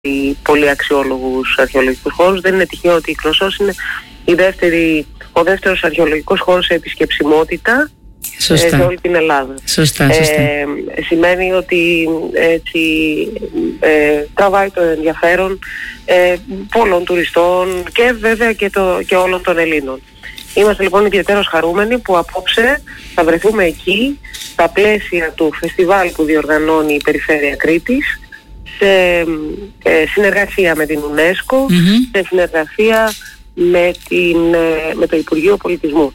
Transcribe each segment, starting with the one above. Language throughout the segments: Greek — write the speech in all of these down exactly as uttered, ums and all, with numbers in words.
πολύ αξιόλογους αρχαιολογικούς χώρους. Δεν είναι τυχαίο ότι η Κνωσσός είναι η δεύτερη, ο δεύτερος αρχαιολογικός χώρος σε επισκεψιμότητα ε, σε όλη την Ελλάδα. Σωστά, σωστά. Ε, σημαίνει ότι έτσι, ε, τραβάει το ενδιαφέρον ε, πολλών τουριστών και βέβαια και, το, και όλων των Ελλήνων. Είμαστε λοιπόν ιδιαίτερως χαρούμενοι που απόψε θα βρεθούμε εκεί στα πλαίσια του φεστιβάλ που διοργανώνει η Περιφέρεια Κρήτης, σε ε, συνεργασία με την UNESCO, mm-hmm. σε συνεργασία με, την, ε, με το Υπουργείο Πολιτισμού.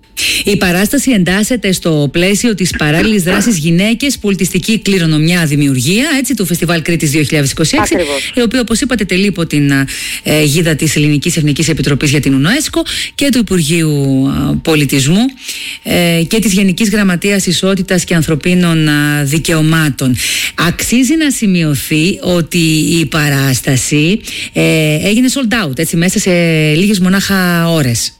Η παράσταση εντάσσεται στο πλαίσιο της παράλληλης δράσης Γυναίκες, Πολιτιστική Κληρονομιά, Δημιουργία, έτσι, του Φεστιβάλ Κρήτης δύο χιλιάδες είκοσι έξι, Ακριβώς. η οποία, όπως είπατε, τελεί υπό την ε, γίδα της Ελληνικής Εθνικής Επιτροπής για την UNESCO και του Υπουργείου ε, Πολιτισμού ε, και της Γενικής Γραμματείας Ισότητας και Ανθρωπίνων ε, Δικαιωμάτων. Αξίζει να σημειωθεί ότι η παράσταση ε, έγινε sold out, έτσι, μέσα σε λίγες μονάχα ώρες.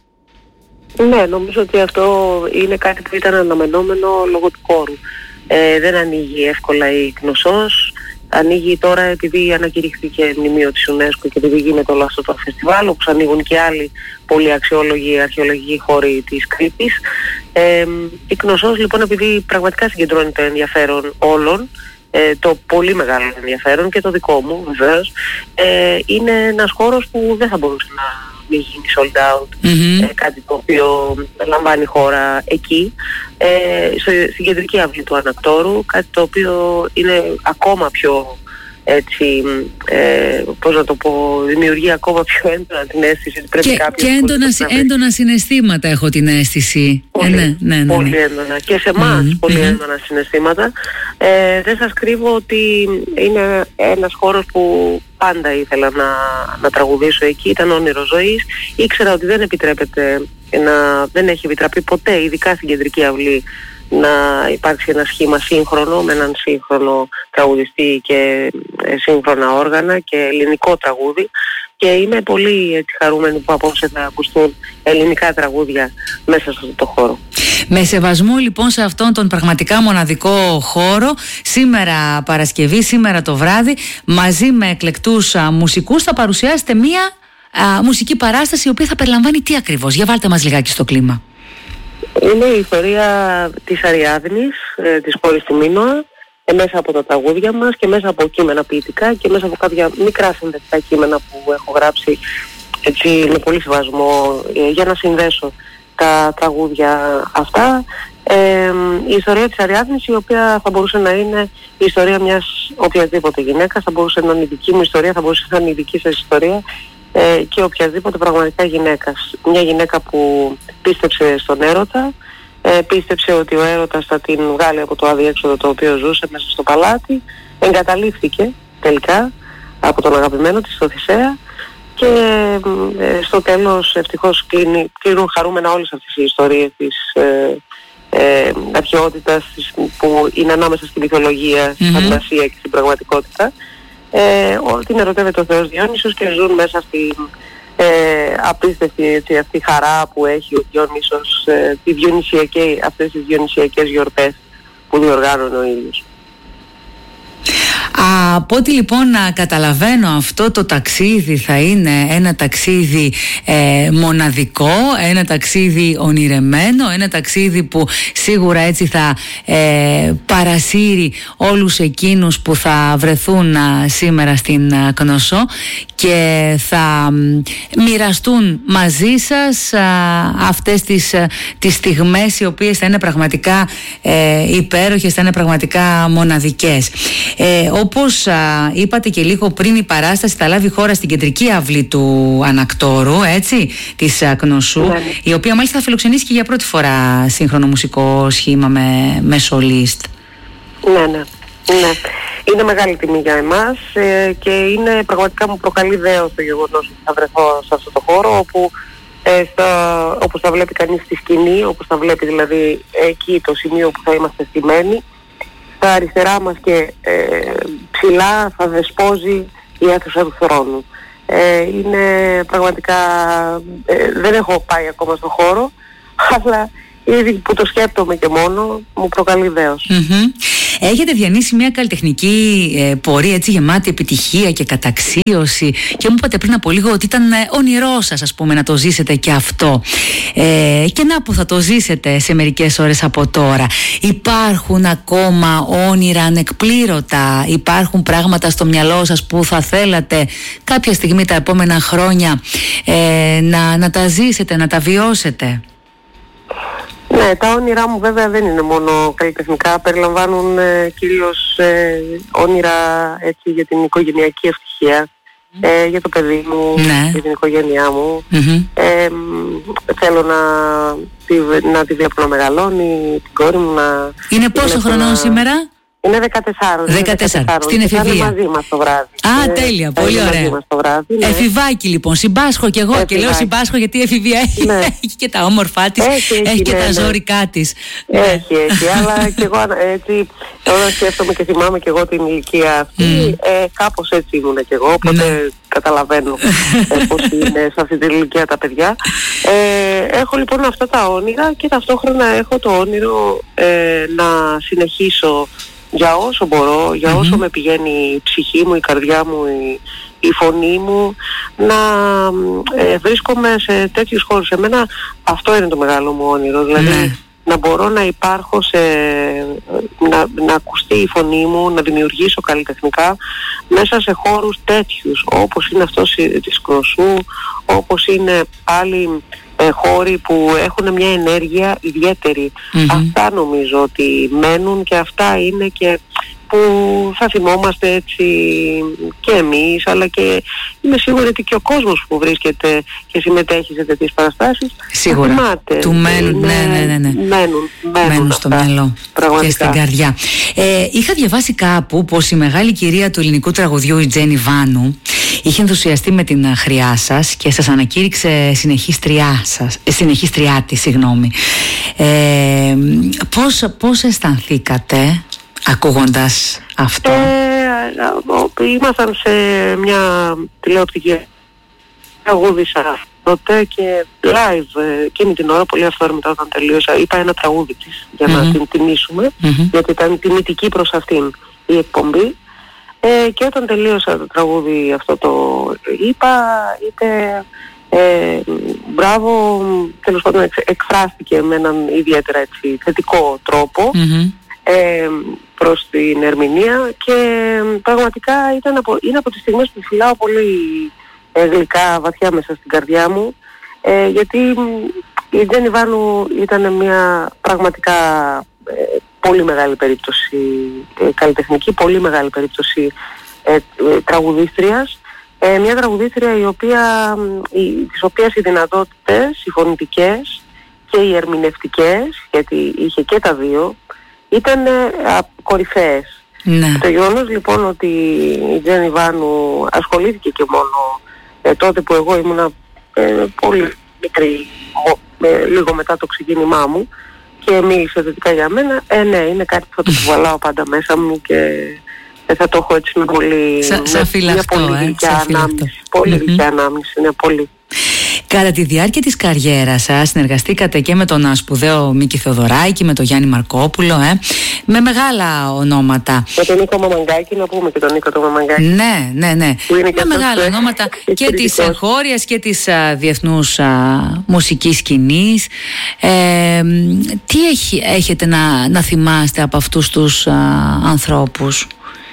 Ναι, νομίζω ότι αυτό είναι κάτι που ήταν αναμενόμενο λόγω του χώρου. Ε, δεν ανοίγει εύκολα η Κνωσσός. Ανοίγει τώρα επειδή ανακηρύχθηκε μνημείο της UNESCO και επειδή γίνεται όλο αυτό το φεστιβάλ, όπως ανοίγουν και άλλοι πολύ αξιόλογοι αρχαιολογικοί χώροι της Κρήτης. Ε, η Κνωσσός λοιπόν, επειδή πραγματικά συγκεντρώνει το ενδιαφέρον όλων, ε, το πολύ μεγάλο ενδιαφέρον και το δικό μου βεβαίως, ε, είναι ένας χώρος που δεν θα μπορούσε να μην γίνει sold out, mm-hmm. ε, κάτι το οποίο λαμβάνει χώρα εκεί, ε, στην κεντρική αυλή του Ανακτόρου, κάτι το οποίο είναι ακόμα πιο, έτσι, ε, πώς να το πω, δημιουργεί ακόμα πιο έντονα την αίσθηση ότι πρέπει και, κάποιος... Και έντονα, έντονα συναισθήματα, έχω την αίσθηση. Πολύ, ε, ναι, ναι, ναι, πολύ ναι. έντονα. Και σε εμάς mm-hmm. πολύ έντονα συναισθήματα. Ε, δεν σας κρύβω ότι είναι ένας χώρος που πάντα ήθελα να, να τραγουδήσω εκεί, ήταν όνειρο ζωής. Ήξερα ότι δεν επιτρέπεται, να, δεν έχει επιτραπεί ποτέ, ειδικά στην κεντρική αυλή, να υπάρξει ένα σχήμα σύγχρονο με έναν σύγχρονο τραγουδιστή και ε, σύγχρονα όργανα και ελληνικό τραγούδι, και είμαι πολύ έτσι, χαρούμενη που απόψε θα ακουστούν ελληνικά τραγούδια μέσα σε αυτό το χώρο. Με σεβασμό λοιπόν σε αυτόν τον πραγματικά μοναδικό χώρο, σήμερα Παρασκευή, σήμερα το βράδυ, μαζί με εκλεκτούς α, μουσικούς θα παρουσιάσετε μία α, μουσική παράσταση η οποία θα περιλαμβάνει τι ακριβώς? Για βάλτε μας λιγάκι στο κλίμα. Είναι η ιστορία της Αριάδνης, ε, της κόρης του Μίνωα, ε, μέσα από τα τραγούδια μας και μέσα από κείμενα ποιητικά και μέσα από κάποια μικρά συνδετικά κείμενα που έχω γράψει έτσι, με πολύ σεβασμό ε, για να συνδέσω τα τραγούδια αυτά. Ε, η ιστορία της Αριάδνης, η οποία θα μπορούσε να είναι η ιστορία μιας οποιασδήποτε γυναίκας, θα μπορούσε να είναι η δική μου ιστορία, θα μπορούσε να είναι η δική σας ιστορία, ε, και οποιασδήποτε πραγματικά γυναίκας. Μια γυναίκα που πίστεψε στον έρωτα, ε, πίστεψε ότι ο έρωτας θα την βγάλει από το αδιέξοδο το οποίο ζούσε μέσα στο παλάτι, εγκαταλείφθηκε τελικά από τον αγαπημένο της, τον Θησέα, και ε, στο τέλος ευτυχώς κλείνει, κλείνουν χαρούμενα όλες αυτές οι ιστορίες της ε, ε, αρχαιότητας που είναι ανάμεσα στη μυθολογία, στη mm-hmm. φαντασία και στην πραγματικότητα. Ε, την ερωτεύεται ο Θεός Διόνυσος και ζουν μέσα στη ε, απίστευτη έτσι, αυτή χαρά που έχει ο Διόνυσος, ε, τη διονυσιακή, αυτές τις διονυσιακές γιορτές που διοργάνωνε ο ίδιος. Από ό,τι λοιπόν να καταλαβαίνω, αυτό το ταξίδι θα είναι ένα ταξίδι ε, μοναδικό, ένα ταξίδι ονειρεμένο, ένα ταξίδι που σίγουρα έτσι θα ε, παρασύρει όλους εκείνους που θα βρεθούν α, σήμερα στην α, Κνωσσό και θα μοιραστούν μαζί σας α, αυτές τις, α, τις στιγμές οι οποίες θα είναι πραγματικά ε, υπέροχες, θα είναι πραγματικά μοναδικές. Ε, όπως α, είπατε και λίγο πριν, η παράσταση θα λάβει χώρα στην κεντρική αυλή του Ανακτόρου, έτσι, της α, Κνωσσού, ναι, η οποία μάλιστα θα φιλοξενήσει και για πρώτη φορά σύγχρονο μουσικό σχήμα με, με σολίστ. Ναι, ναι, ναι. Είναι μεγάλη τιμή για εμάς ε, και είναι πραγματικά, μου προκαλεί δέος το γεγονός ότι θα βρεθώ σε αυτό το χώρο, όπου ε, στα, όπως θα βλέπει κανείς στη σκηνή, όπως θα βλέπει δηλαδή εκεί το σημείο που θα είμαστε στημένοι, στα αριστερά μας και ε, ψηλά θα δεσπόζει η αίθουσα του θρόνου. Ε, είναι πραγματικά, ε, δεν έχω πάει ακόμα στο χώρο, αλλά ήδη που το σκέπτομαι και μόνο μου προκαλεί δέος. Mm-hmm. Έχετε διανύσει μια καλλιτεχνική ε, πορεία έτσι γεμάτη επιτυχία και καταξίωση και μου είπατε πριν από λίγο ότι ήταν ε, όνειρό σας, ας πούμε, να το ζήσετε και αυτό. Ε, και να που θα το ζήσετε σε μερικές ώρες από τώρα. Υπάρχουν ακόμα όνειρα ανεκπλήρωτα, υπάρχουν πράγματα στο μυαλό σας που θα θέλατε κάποια στιγμή τα επόμενα χρόνια ε, να, να τα ζήσετε, να τα βιώσετε? Ναι, τα όνειρά μου βέβαια δεν είναι μόνο καλλιτεχνικά, περιλαμβάνουν ε, κυρίως ε, όνειρα έτσι, για την οικογενειακή ευτυχία, ε, για το παιδί μου, ναι. για την οικογένειά μου. Mm-hmm. Ε, θέλω να τη, να τη βλέπω να μεγαλώνει, την κόρη μου να... Είναι πόσο χρονών να... σήμερα? Είναι δεκατέσσερα. δεκατέσσερα. Στην εφηβεία. Είναι μαζί μας το βράδυ. Α, τέλεια, πολύ ωραία. Βράδυ, ναι. Εφηβάκι λοιπόν, συμπάσχω κι εγώ. Εφηβάκι. Και λέω συμπάσχω γιατί η εφηβεία έχει, ναι. έχει και τα όμορφά της, έχει, έχει, έχει και ναι, τα ναι. ζώρικά της. Έχει, έχει, αλλά και εγώ έτσι, όταν σκέφτομαι και θυμάμαι και εγώ την ηλικία αυτή, mm. ε, κάπως έτσι ήμουν κι εγώ, οπότε ναι. καταλαβαίνω ε, πώς είναι σε αυτή την ηλικία τα παιδιά. Ε, έχω λοιπόν αυτά τα όνειρα και ταυτόχρονα έχω το όνειρο ε, να συνεχίσω για όσο μπορώ, για όσο mm-hmm. με πηγαίνει η ψυχή μου, η καρδιά μου, η, η φωνή μου, να ε, βρίσκομαι σε τέτοιους χώρους. Εμένα αυτό είναι το μεγάλο μου όνειρο, δηλαδή mm-hmm. να μπορώ να υπάρχω σε, να, να ακουστεί η φωνή μου, να δημιουργήσω καλλιτεχνικά μέσα σε χώρους τέτοιους, όπως είναι αυτός της Κροσού, όπως είναι άλλοι ε, χώροι που έχουν μια ενέργεια ιδιαίτερη. Mm-hmm. Αυτά νομίζω ότι μένουν και αυτά είναι και που θα θυμόμαστε έτσι και εμείς, αλλά και είμαι σίγουρη ότι και ο κόσμος που βρίσκεται και συμμετέχει σε τέτοιες παραστάσεις σίγουρα θυμάται, του μένουν, είναι, ναι, ναι, ναι, ναι. μένουν, μένουν, μένουν στο μυαλό και στην καρδιά. Ε, είχα διαβάσει κάπου πως η μεγάλη κυρία του ελληνικού τραγουδιού, η Τζένι Βάνου, είχε ενθουσιαστεί με την χρειά σας και σας ανακήρυξε συνεχίστριά σας, συνεχίστριά της, συγγνώμη. Ε, πώς, πώς αισθανθήκατε ακούγοντας αυτό? Ε, ήμασταν σε μια τηλεοπτική, τραγούδισα τότε και live εκείνη την ώρα, πολύ αυθόρμητα όταν τελείωσα, είπα ένα τραγούδι της για να mm-hmm. την τιμήσουμε, mm-hmm. γιατί ήταν τιμητική προς αυτήν η εκπομπή. Ε, και όταν τελείωσα το τραγούδι αυτό το είπα, είτε ε, μπράβο, τέλος πάντων εξ, εκφράστηκε με έναν ιδιαίτερα έτσι, θετικό τρόπο mm-hmm. ε, προς την ερμηνεία και πραγματικά ήταν από, είναι από τις στιγμές που φυλάω πολύ ε, γλυκά βαθιά μέσα στην καρδιά μου, ε, γιατί η Τζένι Βάνου ήταν μια πραγματικά ε, πολύ μεγάλη περίπτωση ε, καλλιτεχνική, πολύ μεγάλη περίπτωση ε, ε, τραγουδίστριας, ε, μια τραγουδίστρια η οποία, η, της οποίας οι δυνατότητες, οι φωνητικές και οι ερμηνευτικές, γιατί είχε και τα δύο, ήταν ε, κορυφαίες. Ναι. Το γεγονός λοιπόν ότι η Τζένι Βάνου ασχολήθηκε και μόνο ε, τότε που εγώ ήμουνα ε, πολύ μικρή, ε, λίγο μετά το ξεκίνημά μου, και μίλησε θετικά για μένα, ε, ναι, είναι κάτι που θα το κουβαλάω πάντα μέσα μου και ε, θα το έχω έτσι με πολύ... Σα, σαν φυλαχτό, μια πολύ γλυκιά ε, ανάμνηση. Πολύ γλυκιά ανάμνηση, είναι πολύ. Κατά τη διάρκεια της καριέρας σας συνεργαστήκατε και με τον σπουδαίο Μίκη Θεοδωράκη, με τον Γιάννη Μαρκόπουλο, ε, με μεγάλα ονόματα. Με τον Νίκο Μαμαγκάκη, να πούμε και τον Νίκο το Μαμαγκάκη. Ναι, ναι, ναι. Με μεγάλα ονόματα και της χώριας και της α, διεθνούς α, μουσικής σκηνής. Ε, τι έχει, έχετε να, να θυμάστε από αυτούς τους α, ανθρώπους?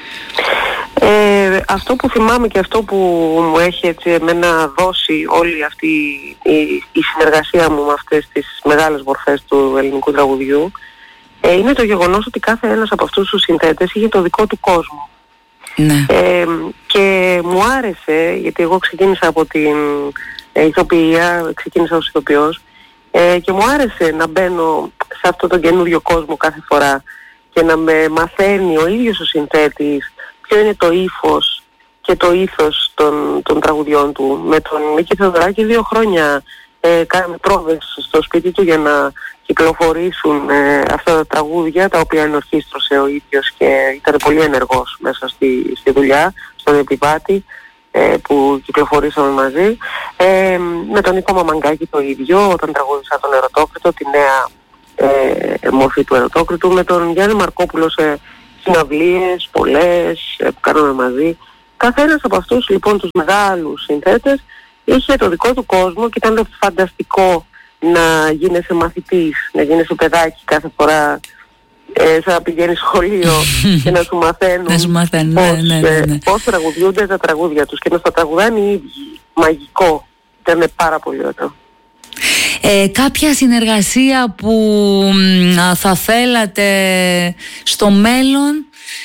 Ε, αυτό που θυμάμαι και αυτό που μου έχει έτσι εμένα δώσει όλη αυτή η, η συνεργασία μου με αυτές τις μεγάλες μορφές του ελληνικού τραγουδιού ε, είναι το γεγονός ότι κάθε ένας από αυτούς τους συνθέτες είχε το δικό του κόσμο. Ναι. Ε, και μου άρεσε, γιατί εγώ ξεκίνησα από την ε, ηθοποιία, ξεκίνησα ως ηθοποιός ε, και μου άρεσε να μπαίνω σε αυτόν τον καινούριο κόσμο κάθε φορά και να με μαθαίνει ο ίδιος ο συνθέτης ποιο είναι το ύφος και το ήθος των, των τραγουδιών του. Με τον Μίκη Θεοδωράκη δύο χρόνια ε, κάναμε πρόβες στο σπίτι του για να κυκλοφορήσουν ε, αυτά τα τραγούδια, τα οποία ενορχίστρωσε ο ίδιος και ήταν πολύ ενεργός μέσα στη, στη δουλειά, στον επιβάτη ε, που κυκλοφορήσαμε μαζί. Ε, με τον Νίκο Μαμαγκάκη το ίδιο, όταν τραγούδισα τον Ερωτόκριτο, τη νέα ε, μορφή του ερωτόκριτου, με τον Γιάννη Μαρκόπουλο σε συναυλίες πολλές ε, που κάναμε μαζί. Καθένας από αυτούς λοιπόν τους μεγάλους συνθέτες είχε το δικό του κόσμο και ήταν φανταστικό να γίνεσαι μαθητής, να γίνεσαι παιδάκι κάθε φορά ε, σαν να πηγαίνεις σχολείο και να σου μαθαίνουν, να σου μαθαίνουν πώς, ναι, ναι, ναι. πώς τραγουδιούνται τα τραγούδια τους και να στα τραγουδάνε οι ίδιοι. Μαγικό. Ήταν πάρα πολύ ωραίο. Ε, κάποια συνεργασία που α, θα θέλατε στο μέλλον?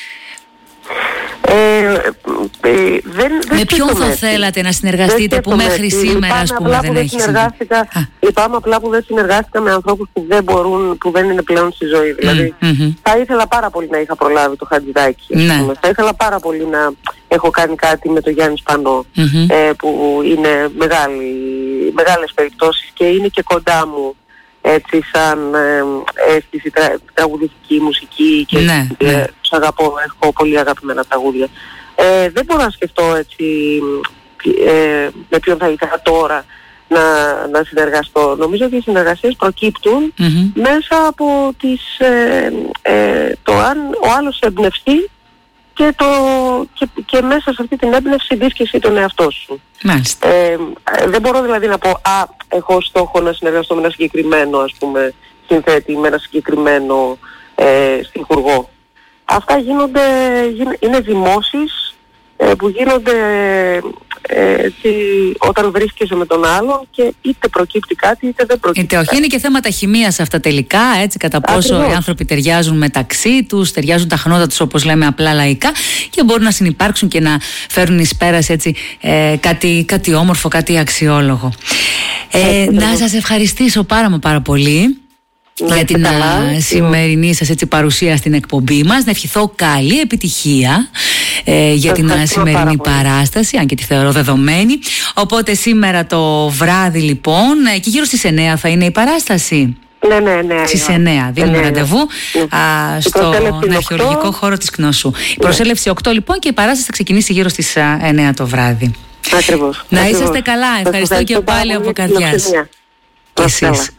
Ε, ε, δεν, δεν με ποιον θα έτσι. θέλατε να συνεργαστείτε που μέχρι έτσι. σήμερα ας πούμε δεν έχει συμβεί? Λυπάμαι απλά που δεν συνεργάστηκα με ανθρώπους που δεν μπορούν, που δεν είναι πλέον στη ζωή. Mm, δηλαδή mm-hmm. θα ήθελα πάρα πολύ να είχα προλάβει το Χατζηδάκι. Ναι. Θα ήθελα πάρα πολύ να έχω κάνει κάτι με τον Γιάννη Σπανό, mm-hmm. ε, που είναι μεγάλη, μεγάλες περιπτώσεις και είναι και κοντά μου. Έτσι σαν ε, αίσθηση, τρα, τραγουδιστική, μουσική και ναι, ε, ναι. τους αγαπώ, έχω πολύ αγαπημένα τραγούδια. Ε, δεν μπορώ να σκεφτώ έτσι ε, με ποιον θα ήθελα τώρα να, να συνεργαστώ. Νομίζω ότι οι συνεργασίες προκύπτουν mm-hmm. μέσα από τις, ε, ε, το αν ο άλλος εμπνευστεί και, το, και, και μέσα σε αυτή την έμπνευση δεις και εσύ τον εαυτό σου. Μάλιστα. Ε, δεν μπορώ δηλαδή να πω «Α, έχω στόχο να συνεργαστώ με ένα συγκεκριμένο, ας πούμε, συνθέτη, με ένα συγκεκριμένο ε, στιχουργό». Αυτά γίνονται, είναι δημόσεις ε, που γίνονται ε, έτσι, όταν βρίσκεσαι με τον άλλον και είτε προκύπτει κάτι είτε δεν προκύπτει. Είτε όχι, είναι και θέματα χημείας αυτά τελικά, έτσι, κατά πόσο Ακριβώς. οι άνθρωποι ταιριάζουν μεταξύ τους, ταιριάζουν τα χνότα τους όπως λέμε απλά λαϊκά και μπορούν να συνυπάρξουν και να φέρουν εις πέρας έτσι, ε, κάτι, κάτι όμορφο, κάτι αξιόλογο. Ε, να σας ευχαριστήσω πάρα μα πάρα πολύ. Να για την καλά, α, σημερινή σας έτσι, παρουσία στην εκπομπή μας. Να ευχηθώ καλή επιτυχία ε, για την α, σημερινή παράσταση, αν και τη θεωρώ δεδομένη. Οπότε σήμερα το βράδυ λοιπόν και γύρω στις εννιά θα είναι η παράσταση. Ναι, ναι, ναι. Στις εννιά δίνουμε ραντεβού ναι. στον αρχαιολογικό χώρο της Κνωσού. Ναι. Η προσέλευση οκτώ λοιπόν και η παράσταση θα ξεκινήσει γύρω στις εννιά το βράδυ. Ακριβώς. Να Ακριβώς. είσαστε καλά. Ευχαριστώ, ευχαριστώ και πάλι από καρδιάς. Και εσείς.